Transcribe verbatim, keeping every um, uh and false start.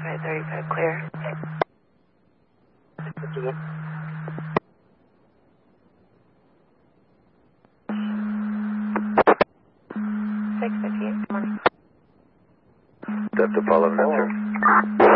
five thirty-five clear. six fifty-eight, good morning. Delta Apollo, Mentor.